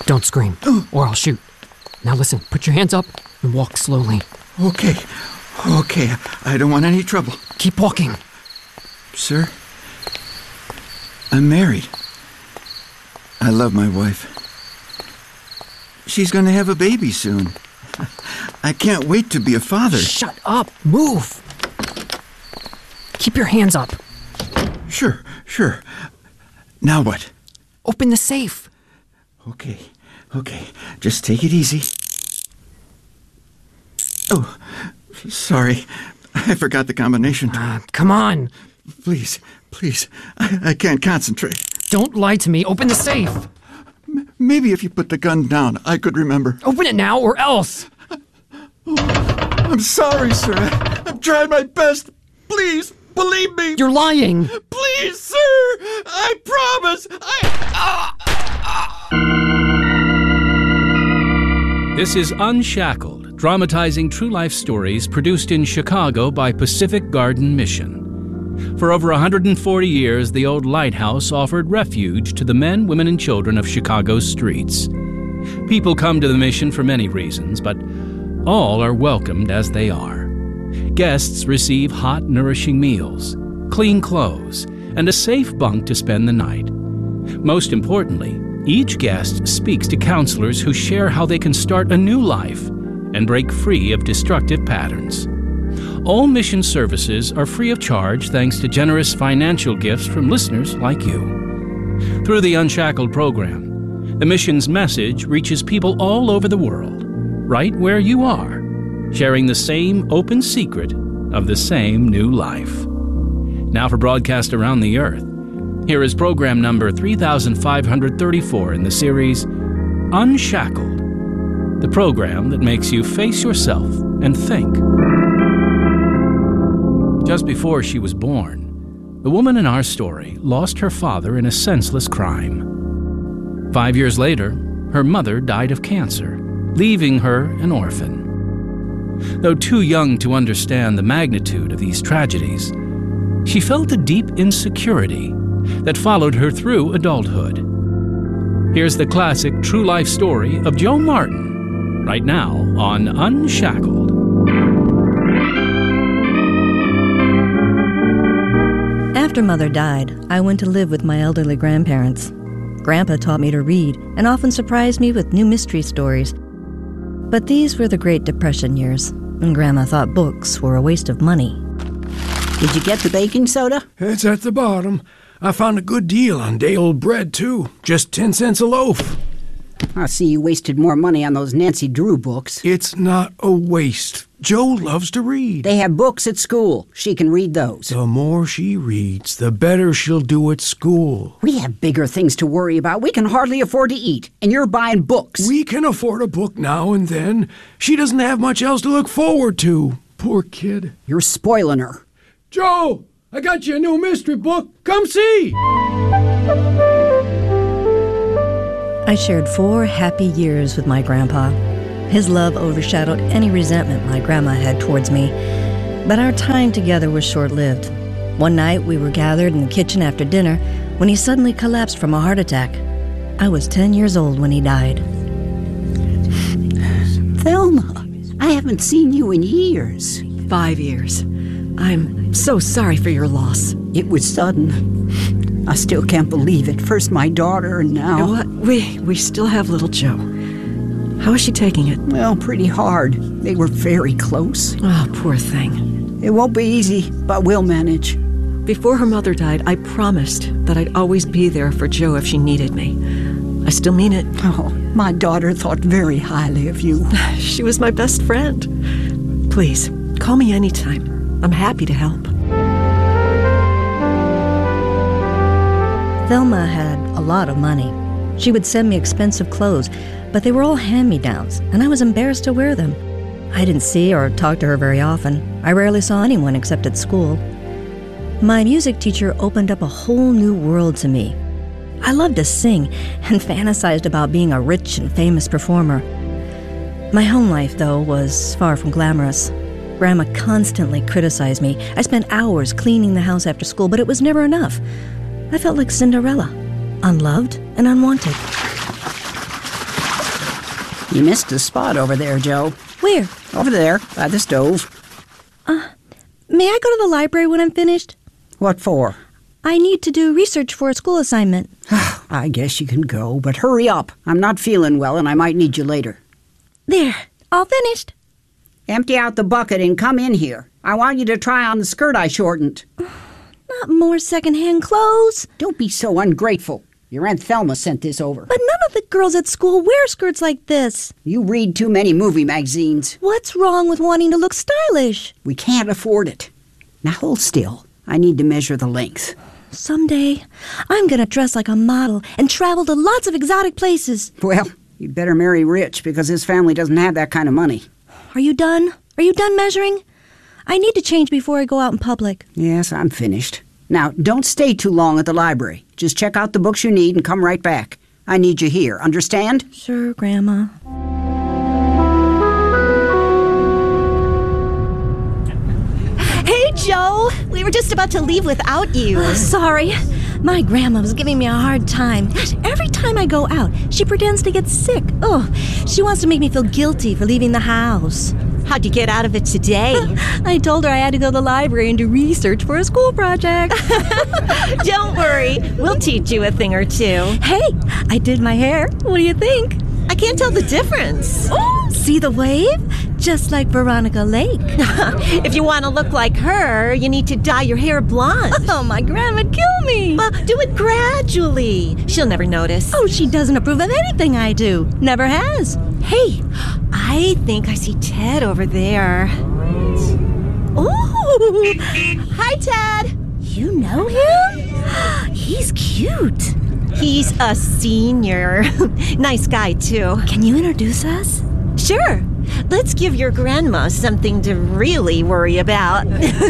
Don't scream, or I'll shoot. Now listen, put your hands up and walk slowly. Okay. I don't want any trouble. Keep walking. Sir, I'm married. I love my wife. She's going to have a baby soon. I can't wait to be a father. Shut up. Move. Keep your hands up. Sure. Now what? Open the safe. Okay. Just take it easy. Oh, sorry. I forgot the combination. Come on. Please. I can't concentrate. Don't lie to me. Open the safe. Maybe if you put the gun down, I could remember. Open it now or else. I'm sorry, sir. I've tried my best. Please, believe me. You're lying. Please, sir. I promise. This is Unshackled, dramatizing true life stories produced in Chicago by Pacific Garden Mission. For over 140 years, the old lighthouse offered refuge to the men, women, and children of Chicago's streets. People come to the mission for many reasons, but all are welcomed as they are. Guests receive hot, nourishing meals, clean clothes, and a safe bunk to spend the night. Most importantly, each guest speaks to counselors who share how they can start a new life and break free of destructive patterns. All mission services are free of charge thanks to generous financial gifts from listeners like you. Through the Unshackled program, the mission's message reaches people all over the world, right where you are, sharing the same open secret of the same new life. Now for broadcast around the earth, here is program number 3534 in the series Unshackled, the program that makes you face yourself and think. Just before she was born, the woman in our story lost her father in a senseless crime. 5 years later, her mother died of cancer, leaving her an orphan. Though too young to understand the magnitude of these tragedies, she felt a deep insecurity that followed her through adulthood. Here's the classic true life story of Jo Martin, right now on Unshackled. After Mother died, I went to live with my elderly grandparents. Grandpa taught me to read and often surprised me with new mystery stories. But these were the Great Depression years, and Grandma thought books were a waste of money. Did you get the baking soda? It's at the bottom. I found a good deal on day-old bread, too. Just 10 cents a loaf. I see you wasted more money on those Nancy Drew books. It's not a waste. Jo loves to read. They have books at school. She can read those. The more she reads, the better she'll do at school. We have bigger things to worry about. We can hardly afford to eat, and you're buying books. We can afford a book now and then. She doesn't have much else to look forward to. Poor kid. You're spoiling her. Jo, I got you a new mystery book. Come see. I shared 4 happy years with my grandpa. His love overshadowed any resentment my grandma had towards me. But our time together was short-lived. One night we were gathered in the kitchen after dinner when he suddenly collapsed from a heart attack. I was 10 years old when he died. Thelma, I haven't seen you in years. 5 years. I'm so sorry for your loss. It was sudden. I still can't believe it. First my daughter, and now... What? We still have little Jo. How is she taking it? Well, pretty hard. They were very close. Oh, poor thing. It won't be easy, but we'll manage. Before her mother died, I promised that I'd always be there for Jo if she needed me. I still mean it. Oh, my daughter thought very highly of you. She was my best friend. Please, call me anytime. I'm happy to help. Thelma had a lot of money. She would send me expensive clothes, but they were all hand-me-downs, and I was embarrassed to wear them. I didn't see or talk to her very often. I rarely saw anyone except at school. My music teacher opened up a whole new world to me. I loved to sing and fantasized about being a rich and famous performer. My home life, though, was far from glamorous. Grandma constantly criticized me. I spent hours cleaning the house after school, but it was never enough. I felt like Cinderella, unloved and unwanted. You missed a spot over there, Joe. Where? Over there, by the stove. May I go to the library when I'm finished? What for? I need to do research for a school assignment. I guess you can go, but hurry up. I'm not feeling well and I might need you later. There, all finished. Empty out the bucket and come in here. I want you to try on the skirt I shortened. Not more secondhand clothes. Don't be so ungrateful. Your Aunt Thelma sent this over. But none of the girls at school wear skirts like this. You read too many movie magazines. What's wrong with wanting to look stylish? We can't afford it. Now hold still. I need to measure the length. Someday, I'm gonna dress like a model and travel to lots of exotic places. Well, you'd better marry rich because his family doesn't have that kind of money. Are you done? Are you done measuring? I need to change before I go out in public. Yes, I'm finished. Now, don't stay too long at the library. Just check out the books you need and come right back. I need you here, understand? Sure, Grandma. Hey, Joe! We were just about to leave without you. Oh, sorry. My grandma was giving me a hard time. Gosh, every time I go out, she pretends to get sick. Oh, she wants to make me feel guilty for leaving the house. How'd you get out of it today? I told her I had to go to the library and do research for a school project. Don't worry. We'll teach you a thing or two. Hey, I did my hair. What do you think? I can't tell the difference. Oh, see the wave? Just like Veronica Lake. If you want to look like her, you need to dye your hair blonde. Oh, my grandma'd kill me. Do it gradually. She'll never notice. Oh, she doesn't approve of anything I do. Never has. Hey, I think I see Ted over there. Ooh. Hi, Ted. You know him? He's cute. He's a senior. Nice guy, too. Can you introduce us? Sure. Let's give your grandma something to really worry about.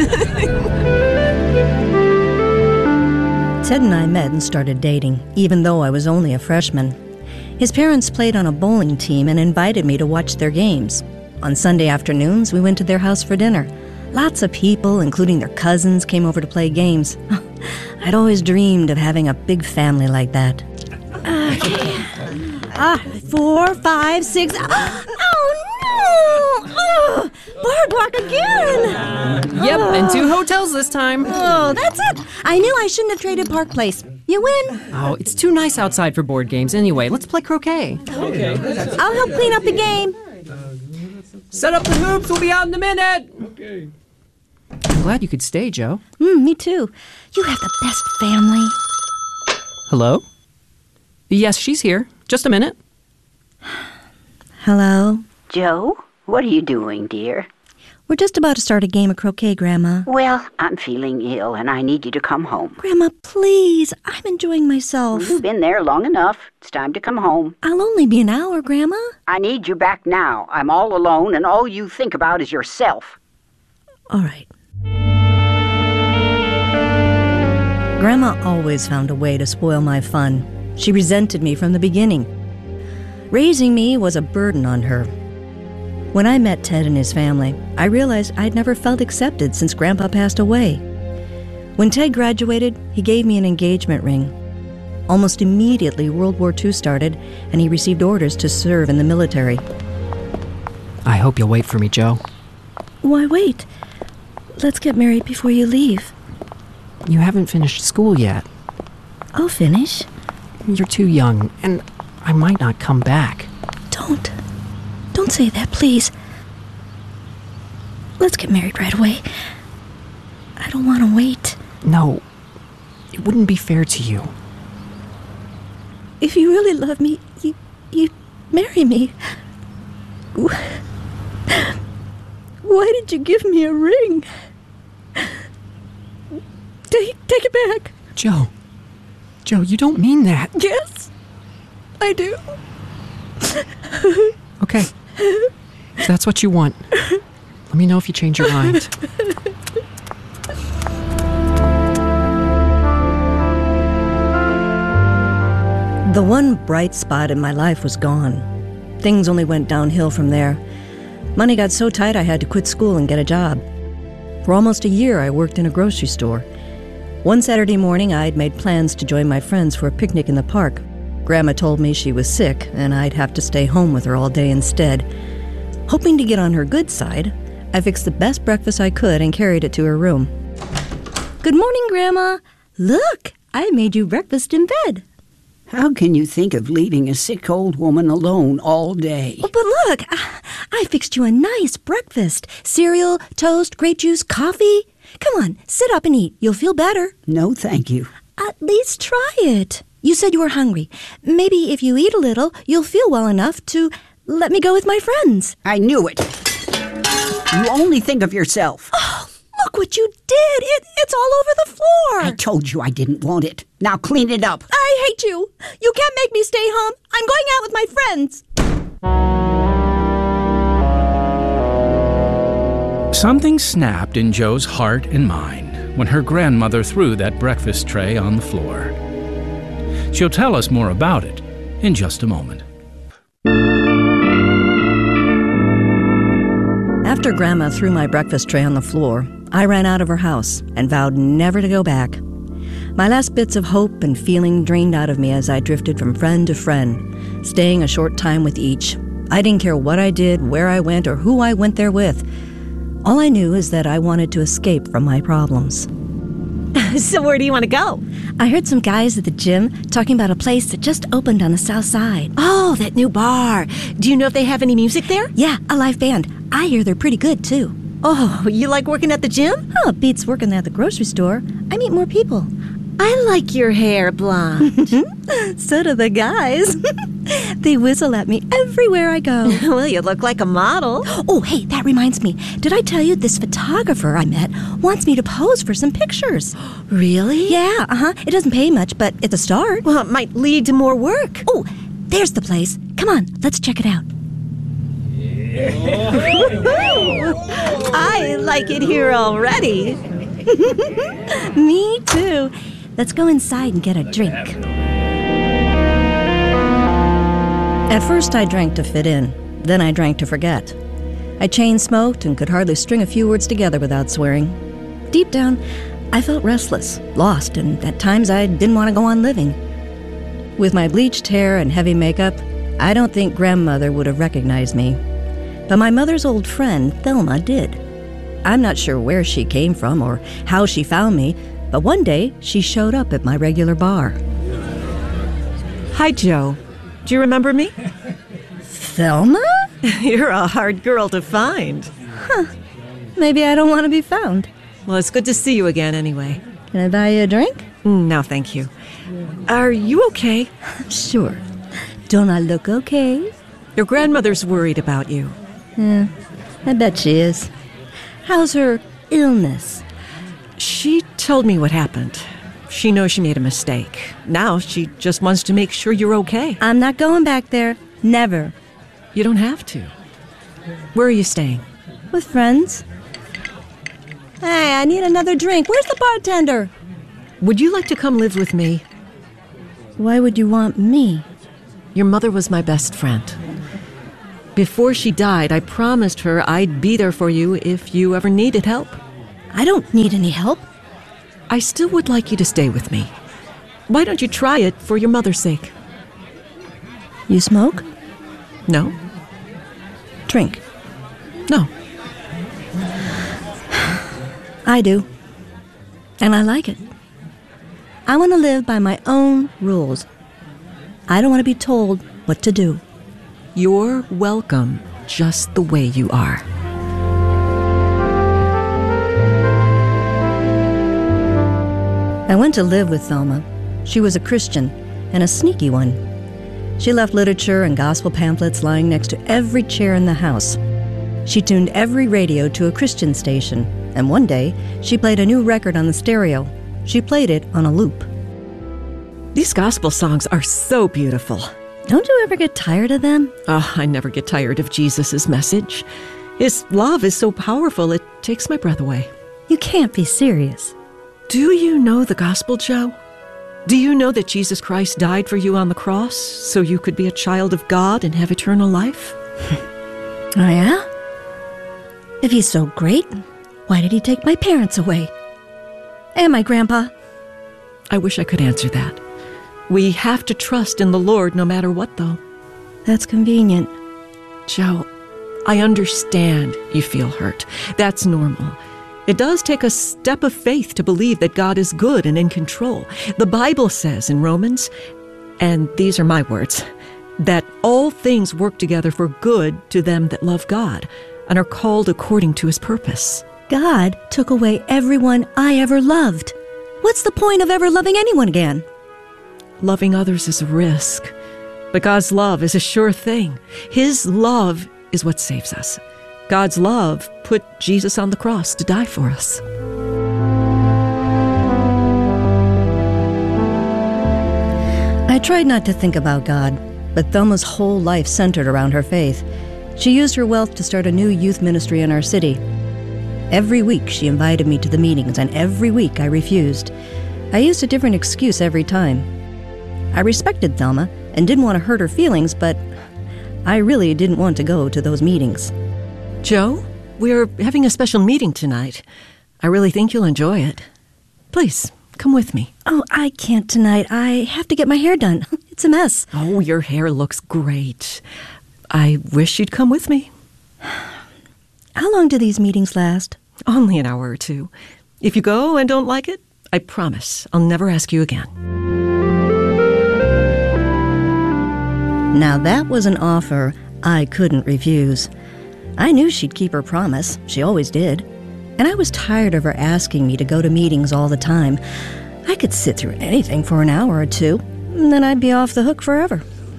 Ted and I met and started dating, even though I was only a freshman. His parents played on a bowling team and invited me to watch their games. On Sunday afternoons, we went to their house for dinner. Lots of people, including their cousins, came over to play games. I'd always dreamed of having a big family like that. 4, 5, 6... Oh, no! Boardwalk again! Yep, and 2 hotels this time. Oh, that's it. I knew I shouldn't have traded Park Place. You win. Oh, it's too nice outside for board games anyway. Let's play croquet. Okay. I'll help clean up the game. Set up the hoops. We'll be out in a minute. Okay. I'm glad you could stay, Joe. Me too. You have the best family. Hello? Yes, she's here. Just a minute. Hello? Joe, what are you doing, dear? We're just about to start a game of croquet, Grandma. Well, I'm feeling ill and I need you to come home. Grandma, please. I'm enjoying myself. You've been there long enough. It's time to come home. I'll only be an hour, Grandma. I need you back now. I'm all alone and all you think about is yourself. All right. Grandma always found a way to spoil my fun. She resented me from the beginning. Raising me was a burden on her. When I met Ted and his family, I realized I'd never felt accepted since Grandpa passed away. When Ted graduated, he gave me an engagement ring. Almost immediately, World War II started, and he received orders to serve in the military. I hope you'll wait for me, Joe. Why wait? Let's get married before you leave. You haven't finished school yet. I'll finish. You're too young, and I might not come back. Don't say that, please. Let's get married right away. I don't want to wait. No, it wouldn't be fair to you. If you really love me, you'd marry me. Why did you give me a ring? Take it back. Joe, you don't mean that. Yes, I do. Okay, if that's what you want, let me know if you change your mind. The one bright spot in my life was gone. Things only went downhill from there. Money got so tight I had to quit school and get a job. For almost a year, I worked in a grocery store. One Saturday morning, I'd made plans to join my friends for a picnic in the park. Grandma told me she was sick and I'd have to stay home with her all day instead. Hoping to get on her good side, I fixed the best breakfast I could and carried it to her room. Good morning, Grandma. Look, I made you breakfast in bed. How can you think of leaving a sick old woman alone all day? Oh, but look, I fixed you a nice breakfast. Cereal, toast, grape juice, coffee. Come on, sit up and eat. You'll feel better. No, thank you. At least try it. You said you were hungry. Maybe if you eat a little, you'll feel well enough to let me go with my friends. I knew it. You only think of yourself. Oh, look what you did. It's all over the floor. I told you I didn't want it. Now clean it up. I hate you. You can't make me stay home. I'm going out with my friends. Something snapped in Jo's heart and mind when her grandmother threw that breakfast tray on the floor. She'll tell us more about it in just a moment. After Grandma threw my breakfast tray on the floor, I ran out of her house and vowed never to go back. My last bits of hope and feeling drained out of me as I drifted from friend to friend, staying a short time with each. I didn't care what I did, where I went, or who I went there with. All I knew is that I wanted to escape from my problems. So where do you want to go? I heard some guys at the gym talking about a place that just opened on the south side. Oh, that new bar. Do you know if they have any music there? Yeah, a live band. I hear they're pretty good, too. Oh, you like working at the gym? Oh, it beats working at the grocery store. I meet more people. I like your hair blonde. So do the guys. They whistle at me everywhere I go. Well, you look like a model. Oh, hey, that reminds me. Did I tell you this photographer I met wants me to pose for some pictures? Really? Yeah, It doesn't pay much, but it's a start. Well, it might lead to more work. Oh, there's the place. Come on, let's check it out. I like it here already. Me too. Let's go inside and get a drink. At first, I drank to fit in. Then I drank to forget. I chain-smoked and could hardly string a few words together without swearing. Deep down, I felt restless, lost, and at times I didn't want to go on living. With my bleached hair and heavy makeup, I don't think Grandmother would have recognized me. But my mother's old friend, Thelma, did. I'm not sure where she came from or how she found me, but one day she showed up at my regular bar. Hi, Jo. Do you remember me? Thelma? You're a hard girl to find. Huh. Maybe I don't want to be found. Well, it's good to see you again anyway. Can I buy you a drink? No, thank you. Are you okay? Sure. Don't I look okay? Your grandmother's worried about you. Yeah, I bet she is. How's her illness? She told me what happened. She knows she made a mistake. Now she just wants to make sure you're okay. I'm not going back there. Never. You don't have to. Where are you staying? With friends. Hey, I need another drink. Where's the bartender? Would you like to come live with me? Why would you want me? Your mother was my best friend. Before she died, I promised her I'd be there for you if you ever needed help. I don't need any help. I still would like you to stay with me. Why don't you try it for your mother's sake? You smoke? No. Drink? No. I do. And I like it. I want to live by my own rules. I don't want to be told what to do. You're welcome just the way you are. I went to live with Thelma. She was a Christian, and a sneaky one. She left literature and gospel pamphlets lying next to every chair in the house. She tuned every radio to a Christian station, and one day, she played a new record on the stereo. She played it on a loop. These gospel songs are so beautiful. Don't you ever get tired of them? Oh, I never get tired of Jesus' message. His love is so powerful, it takes my breath away. You can't be serious. Do you know the gospel, Jo? Do you know that Jesus Christ died for you on the cross so you could be a child of God and have eternal life? Oh, yeah? If he's so great, why did he take my parents away? And my grandpa? I wish I could answer that. We have to trust in the Lord no matter what, though. That's convenient. Joe, I understand you feel hurt. That's normal. It does take a step of faith to believe that God is good and in control. The Bible says in Romans, and these are my words, that all things work together for good to them that love God and are called according to his purpose. God took away everyone I ever loved. What's the point of ever loving anyone again? Loving others is a risk, but God's love is a sure thing. His love is what saves us. God's love put Jesus on the cross to die for us. I tried not to think about God, but Thelma's whole life centered around her faith. She used her wealth to start a new youth ministry in our city. Every week she invited me to the meetings, and every week I refused. I used a different excuse every time. I respected Thelma and didn't want to hurt her feelings, but I really didn't want to go to those meetings. Joe, we're having a special meeting tonight. I really think you'll enjoy it. Please, come with me. Oh, I can't tonight. I have to get my hair done. It's a mess. Oh, your hair looks great. I wish you'd come with me. How long do these meetings last? Only an hour or two. If you go and don't like it, I promise I'll never ask you again. Now that was an offer I couldn't refuse. I knew she'd keep her promise. She always did. And I was tired of her asking me to go to meetings all the time. I could sit through anything for an hour or two, and then I'd be off the hook forever.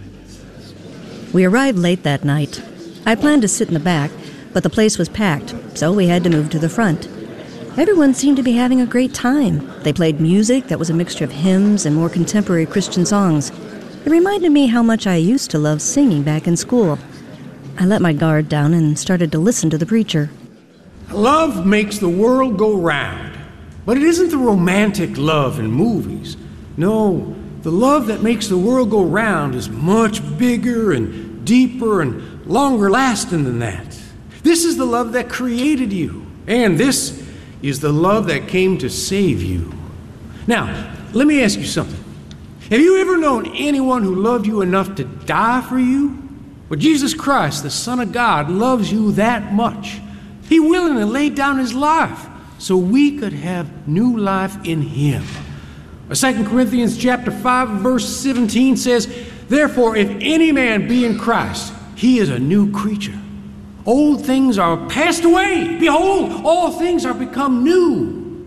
We arrived late that night. I planned to sit in the back, but the place was packed, so we had to move to the front. Everyone seemed to be having a great time. They played music that was a mixture of hymns and more contemporary Christian songs. It reminded me how much I used to love singing back in school. I let my guard down and started to listen to the preacher. Love makes the world go round, but it isn't the romantic love in movies. No, the love that makes the world go round is much bigger and deeper and longer lasting than that. This is the love that created you, and this is the love that came to save you. Now, let me ask you something. Have you ever known anyone who loved you enough to die for you? Well, Jesus Christ, the Son of God, loves you that much. He willingly laid down his life so we could have new life in him. 2 Corinthians chapter 5, verse 17 says, "Therefore, if any man be in Christ, he is a new creature. Old things are passed away. Behold, all things are become new."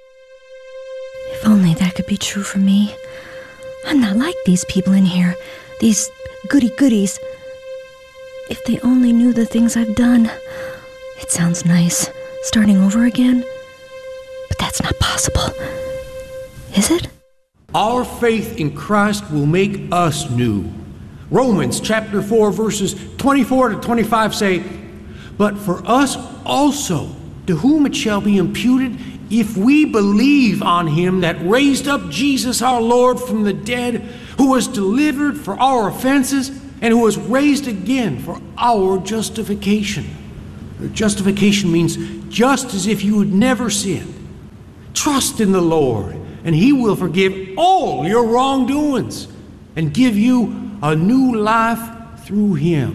If only that could be true for me. I'm not like these people in here, these goody-goodies. If they only knew the things I've done. It sounds nice, starting over again. But that's not possible. Is it? Our faith in Christ will make us new. Romans chapter 4, verses 24 to 25 say, "But for us also, to whom it shall be imputed, if we believe on him that raised up Jesus our Lord from the dead, who was delivered for our offenses, and who was raised again for our justification." Justification means just as if you had never sinned. Trust in the Lord, and he will forgive all your wrongdoings and give you a new life through him.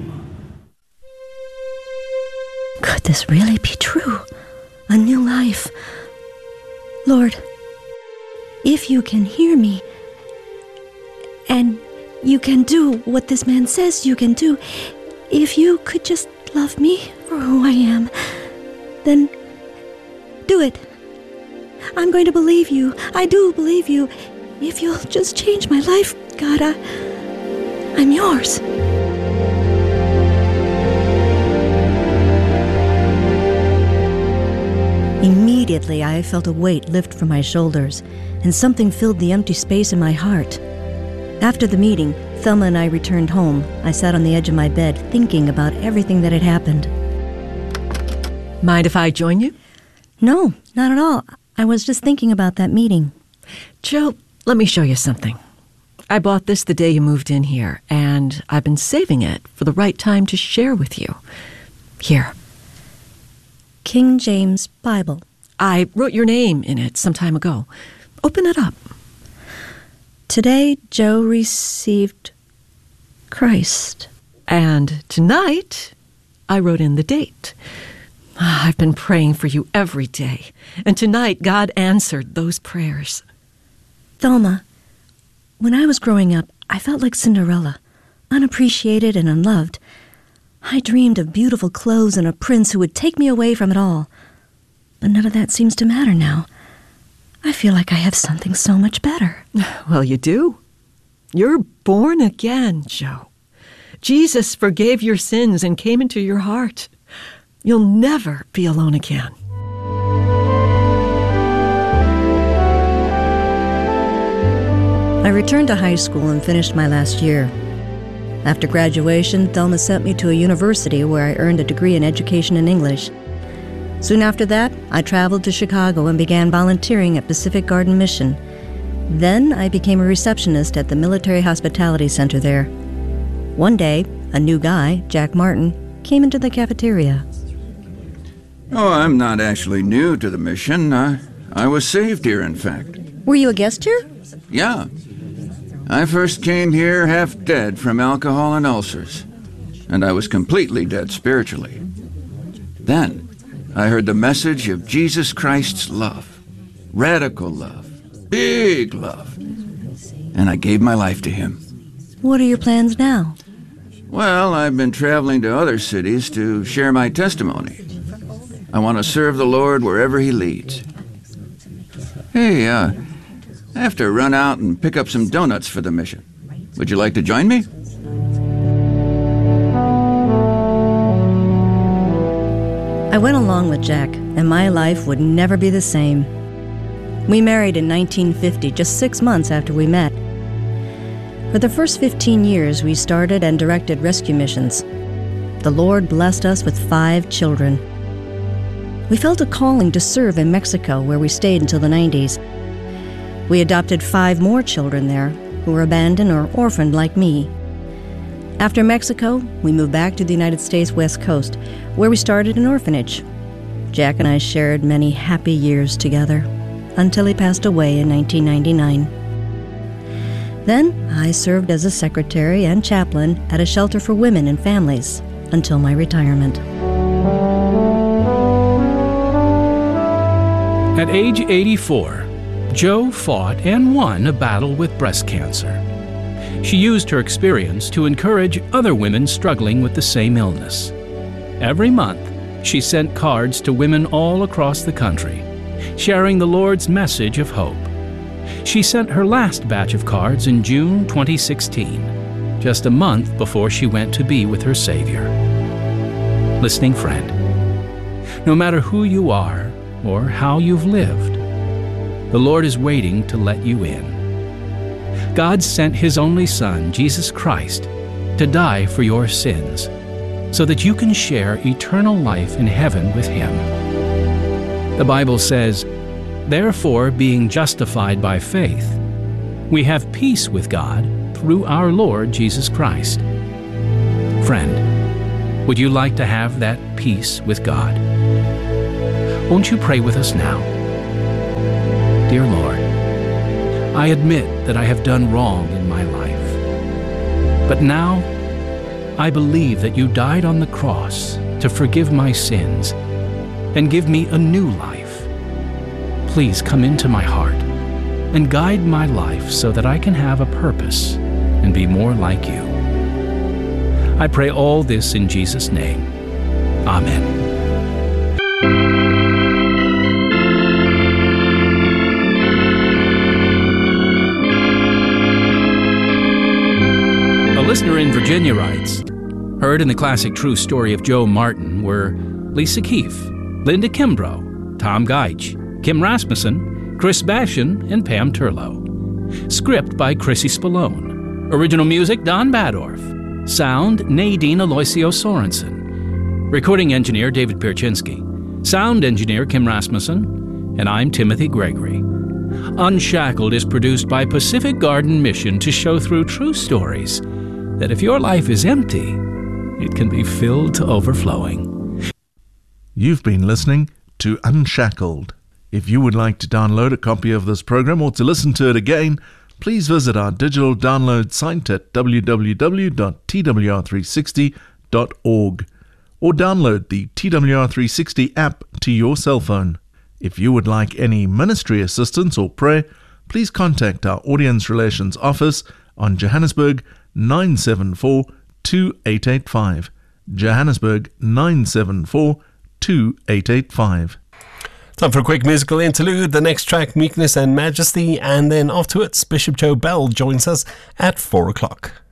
Could this really be true? A new life? Lord, if you can hear me, and you can do what this man says you can do, if you could just love me for who I am, then do it. I'm going to believe you. I do believe you. If you'll just change my life, God, I'm yours. Immediately, I felt a weight lift from my shoulders, and something filled the empty space in my heart. After the meeting, Thelma and I returned home. I sat on the edge of my bed, thinking about everything that had happened. Mind if I join you? No, not at all. I was just thinking about that meeting. Joe, let me show you something. I bought this the day you moved in here, and I've been saving it for the right time to share with you. Here. King James Bible. I wrote your name in it some time ago. Open it up. Today, Joe received Christ. And tonight, I wrote in the date. I've been praying for you every day, and tonight God answered those prayers. Thelma, when I was growing up, I felt like Cinderella, unappreciated and unloved. I dreamed of beautiful clothes and a prince who would take me away from it all. But none of that seems to matter now. I feel like I have something so much better. Well, you do. You're born again, Joe. Jesus forgave your sins and came into your heart. You'll never be alone again. I returned to high school and finished my last year. After graduation, Thelma sent me to a university where I earned a degree in education and English. Soon after that, I traveled to Chicago and began volunteering at Pacific Garden Mission. Then I became a receptionist at the Military Hospitality Center there. One day, a new guy, Jack Martin, came into the cafeteria. Oh, I'm not actually new to the mission. I was saved here, in fact. Were you a guest here? Yeah. I first came here half dead from alcohol and ulcers, and I was completely dead spiritually. Then, I heard the message of Jesus Christ's love, radical love, big love, and I gave my life to him. What are your plans now? Well, I've been traveling to other cities to share my testimony. I want to serve the Lord wherever he leads. Hey, I have to run out and pick up some donuts for the mission. Would you like to join me? I went along with Jack, and my life would never be the same. We married in 1950, just 6 months after we met. For the first 15 years, we started and directed rescue missions. The Lord blessed us with 5 children. We felt a calling to serve in Mexico, where we stayed until the 90s. We adopted 5 more children there, who were abandoned or orphaned like me. After Mexico, we moved back to the United States West Coast, where we started an orphanage. Jack and I shared many happy years together, until he passed away in 1999. Then, I served as a secretary and chaplain at a shelter for women and families, until my retirement. At age 84, Jo fought and won a battle with breast cancer. She used her experience to encourage other women struggling with the same illness. Every month, she sent cards to women all across the country, sharing the Lord's message of hope. She sent her last batch of cards in June 2016, just a month before she went to be with her Savior. Listening friend, no matter who you are or how you've lived, the Lord is waiting to let you in. God sent His only Son, Jesus Christ, to die for your sins, so that you can share eternal life in heaven with Him. The Bible says, "Therefore, being justified by faith, we have peace with God through our Lord Jesus Christ." Friend, would you like to have that peace with God? Won't you pray with us now? Dear Lord, I admit that I have done wrong in my life. But now, I believe that you died on the cross to forgive my sins and give me a new life. Please come into my heart and guide my life so that I can have a purpose and be more like you. I pray all this in Jesus' name. Amen. A listener in Virginia writes, heard in the classic true story of Joe Martin were Lisa Keefe, Linda Kimbrough, Tom Geich, Kim Rasmussen, Chris Bashan, and Pam Turlow. Script by Chrissy Spallone. Original music Don Badorf. Sound Nadine Aloisio Sorensen. Recording engineer David Pierczynski. Sound engineer Kim Rasmussen. And I'm Timothy Gregory. Unshackled is produced by Pacific Garden Mission to show through true stories that if your life is empty, it can be filled to overflowing. You've been listening to Unshackled. If you would like to download a copy of this program or to listen to it again, please visit our digital download site at www.twr360.org or download the TWR360 app to your cell phone. If you would like any ministry assistance or prayer, please contact our Audience Relations Office on Johannesburg 974 2885. Johannesburg 974 2885. Time for a quick musical interlude. The next track, Meekness and Majesty, and then afterwards Bishop Joe Bell joins us at 4 o'clock.